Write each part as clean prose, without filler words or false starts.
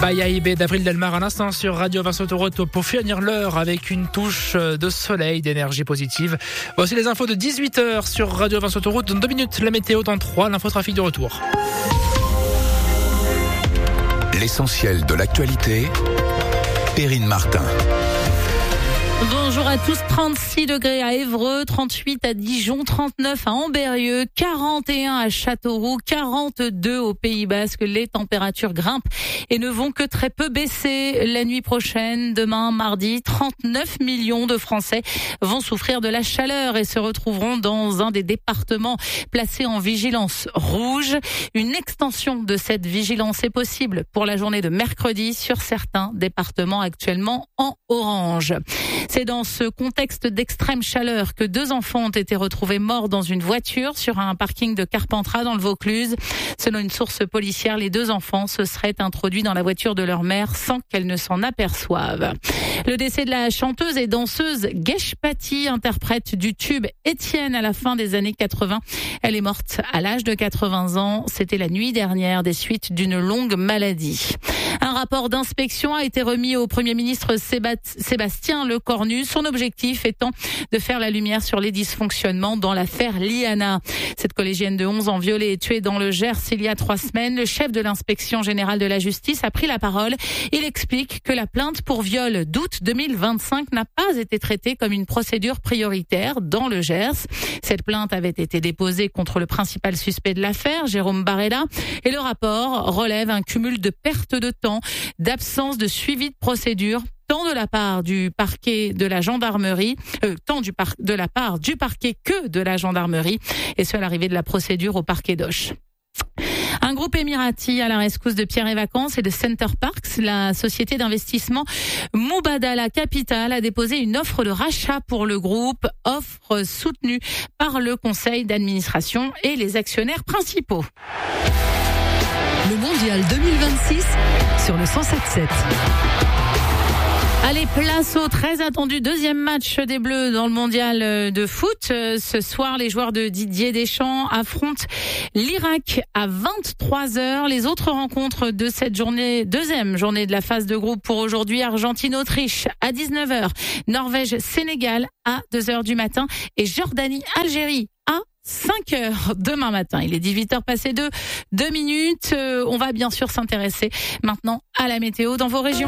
Bayaïbé d'Avril Delmar à l'instant sur Radio Vinci Autoroute pour finir l'heure avec une touche de soleil, d'énergie positive. Voici les infos de 18h sur Radio Vinci Autoroute. Dans 2 minutes, la météo, dans 3, l'infotrafic de retour. L'essentiel de l'actualité, Perrine Martin. Bonjour à tous, 36 degrés à Évreux, 38 à Dijon, 39 à Ambérieu, 41 à Châteauroux, 42 au Pays Basque. Les températures grimpent et ne vont que très peu baisser. La nuit prochaine, demain, mardi, 39 millions de Français vont souffrir de la chaleur et se retrouveront dans un des départements placés en vigilance rouge. Une extension de cette vigilance est possible pour la journée de mercredi sur certains départements actuellement en orange. C'est dans ce contexte d'extrême chaleur que 2 enfants ont été retrouvés morts dans une voiture sur un parking de Carpentras dans le Vaucluse. Selon une source policière, les 2 enfants se seraient introduits dans la voiture de leur mère sans qu'elle ne s'en aperçoive. Le décès de la chanteuse et danseuse Gesh Patti, interprète du tube Étienne à la fin des années 80. Elle est morte à l'âge de 80 ans. C'était la nuit dernière des suites d'une longue maladie. Un rapport d'inspection a été remis au Premier ministre Sébastien Lecornu. Son objectif étant de faire la lumière sur les dysfonctionnements dans l'affaire Liana. Cette collégienne de 11 ans violée et tuée dans le Gers il y a 3 semaines. Le chef de l'inspection générale de la justice a pris la parole. Il explique que la plainte pour viol d'août 2025 n'a pas été traitée comme une procédure prioritaire dans le Gers. Cette plainte avait été déposée contre le principal suspect de l'affaire, Jérôme Barrella, et le rapport relève un cumul de pertes de temps, d'absence de suivi de procédure, tant de la part du parquet de la gendarmerie, de la part du parquet que de la gendarmerie, et ce à l'arrivée de la procédure au parquet d'Auch. Un groupe émirati à la rescousse de Pierre et Vacances et de Center Parcs, la société d'investissement Mubadala Capital a déposé une offre de rachat pour le groupe, offre soutenue par le conseil d'administration et les actionnaires principaux. Le mondial 2026 sur le 107.7. Allez, place au très attendu 2e match des Bleus dans le mondial de foot. Ce soir, les joueurs de Didier Deschamps affrontent l'Irak à 23h. Les autres rencontres de cette journée, 2e journée de la phase de groupe pour aujourd'hui, Argentine-Autriche à 19h, Norvège-Sénégal à 2h du matin et Jordanie-Algérie à 5h demain matin. Il est 18h passé de 2 minutes. On va bien sûr s'intéresser maintenant à la météo dans vos régions.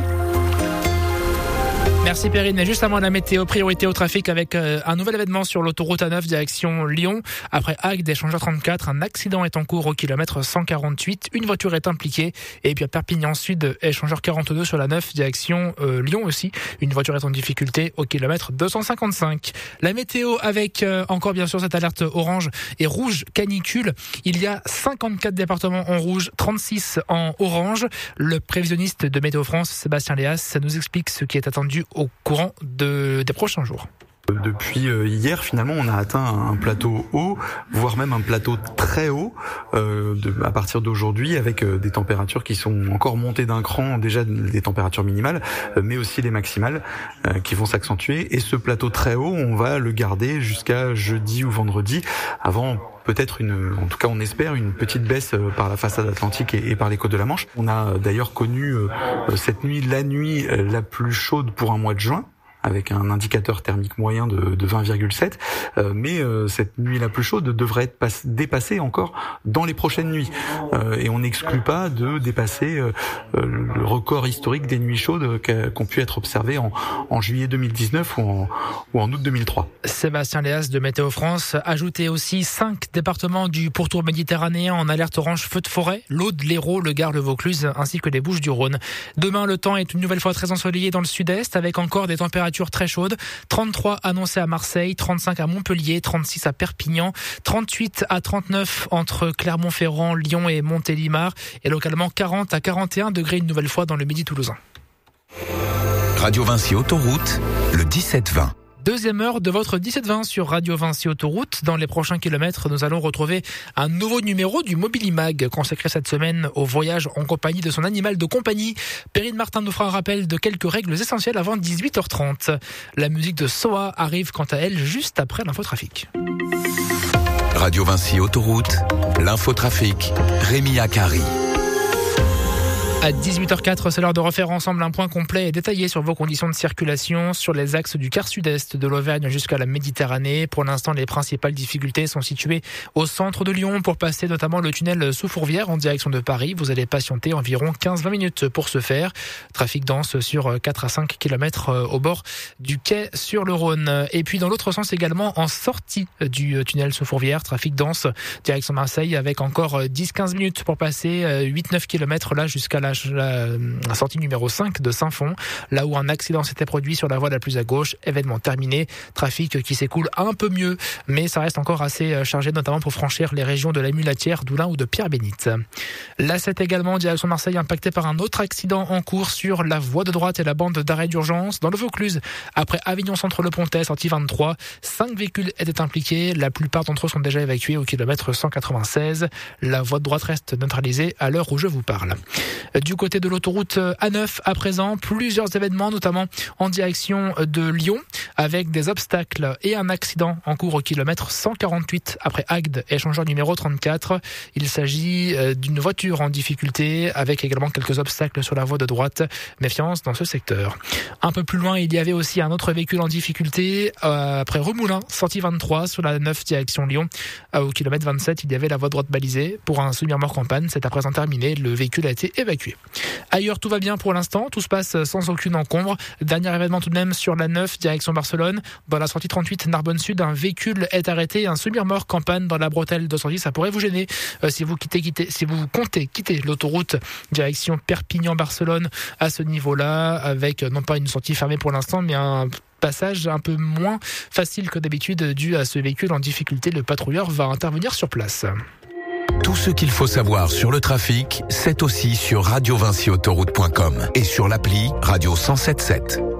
Merci Perrine. Mais juste avant la météo, priorité au trafic avec un nouvel événement sur l'autoroute A9 direction Lyon. Après Agde, échangeur 34, un accident est en cours au kilomètre 148. Une voiture est impliquée. Et puis à Perpignan Sud, échangeur 42 sur la 9 direction Lyon aussi. Une voiture est en difficulté au kilomètre 255. La météo avec encore bien sûr cette alerte orange et rouge canicule. Il y a 54 départements en rouge, 36 en orange. Le prévisionniste de Météo France, Sébastien Léas, nous explique ce qui est attendu au courant des prochains jours. Depuis hier, finalement, on a atteint un plateau haut, voire même un plateau très haut à partir d'aujourd'hui, avec des températures qui sont encore montées d'un cran, déjà des températures minimales, mais aussi les maximales qui vont s'accentuer. Et ce plateau très haut, on va le garder jusqu'à jeudi ou vendredi, avant peut-être en tout cas on espère, une petite baisse par la façade atlantique et par les côtes de la Manche. On a d'ailleurs connu cette nuit, la nuit la plus chaude pour un mois de juin, avec un indicateur thermique moyen de 20,7. Mais cette nuit la plus chaude devrait être dépassée encore dans les prochaines nuits. Et on n'exclut pas de dépasser le record historique des nuits chaudes qu'ont pu être observées en juillet 2019 ou en août 2003. Sébastien Léas de Météo France. Ajoutez aussi 5 départements du pourtour méditerranéen en alerte orange feu de forêt, l'Aude, l'Hérault, le Gard, le Vaucluse ainsi que les Bouches-du-Rhône. Demain, le temps est une nouvelle fois très ensoleillé dans le sud-est avec encore des températures très chaudes. 33 annoncés à Marseille, 35 à Montpellier, 36 à Perpignan, 38 à 39 entre Clermont-Ferrand, Lyon et Montélimar et localement 40 à 41 degrés une nouvelle fois dans le midi toulousain. Radio Vinci Autoroute, le 17-20. Deuxième heure de votre 17-20 sur Radio Vinci Autoroute. Dans les prochains kilomètres, nous allons retrouver un nouveau numéro du Mobilimag consacré cette semaine au voyage en compagnie de son animal de compagnie. Perrine Martin nous fera un rappel de quelques règles essentielles avant 18h30. La musique de Soa arrive quant à elle juste après l'infotrafic. Radio Vinci Autoroute, l'infotrafic, Rémi Akari. À 18h04, c'est l'heure de refaire ensemble un point complet et détaillé sur vos conditions de circulation sur les axes du quart sud-est de l'Auvergne jusqu'à la Méditerranée. Pour l'instant, les principales difficultés sont situées au centre de Lyon pour passer notamment le tunnel sous Fourvière en direction de Paris. Vous allez patienter environ 15-20 minutes pour ce faire. Trafic dense sur 4 à 5 km au bord du quai sur le Rhône. Et puis dans l'autre sens également, en sortie du tunnel sous Fourvière, trafic dense direction Marseille avec encore 10-15 minutes pour passer 8-9 km là jusqu'à la sortie numéro 5 de Saint-Fond, là où un accident s'était produit sur la voie la plus à gauche. Événement terminé, trafic qui s'écoule un peu mieux, mais ça reste encore assez chargé, notamment pour franchir les régions de la Mulatière, d'Oulin ou de Pierre-Bénite. L'A7 également, direction Marseille, impacté par un autre accident en cours sur la voie de droite et la bande d'arrêt d'urgence dans le Vaucluse. Après Avignon Centre-le-Pontet, sortie 23, 5 véhicules étaient impliqués. La plupart d'entre eux sont déjà évacués au kilomètre 196. La voie de droite reste neutralisée à l'heure où je vous parle. Du côté de l'autoroute A9, à présent, plusieurs événements, notamment en direction de Lyon, avec des obstacles et un accident en cours au kilomètre 148 après Agde, échangeur numéro 34. Il s'agit d'une voiture en difficulté, avec également quelques obstacles sur la voie de droite. Méfiance dans ce secteur. Un peu plus loin, il y avait aussi un autre véhicule en difficulté, après Remoulins, sortie 23, sur la 9 direction Lyon. Au kilomètre 27, il y avait la voie de droite balisée pour un semi-remorque en panne. C'est à présent terminé, le véhicule a été évacué. Ailleurs, tout va bien pour l'instant, tout se passe sans aucune encombre. Dernier événement tout de même sur la 9, direction Barcelone. Dans la sortie 38, Narbonne Sud, un véhicule est arrêté, un semi-remorque en panne dans la bretelle 210. Ça pourrait vous gêner si vous comptez quitter l'autoroute direction Perpignan-Barcelone à ce niveau-là, avec non pas une sortie fermée pour l'instant, mais un passage un peu moins facile que d'habitude dû à ce véhicule en difficulté. Le patrouilleur va intervenir sur place. Tout ce qu'il faut savoir sur le trafic, c'est aussi sur radiovinciautoroute.com et sur l'appli Radio 107.7.